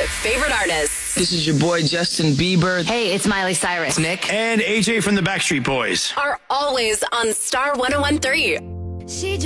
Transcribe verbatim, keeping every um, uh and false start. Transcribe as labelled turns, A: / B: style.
A: favorite artists.
B: This is your boy Justin Bieber.
C: Hey, it's Miley Cyrus.
D: Nick.
E: And A J from the Backstreet Boys.
A: Are always on Star one oh one three.
F: She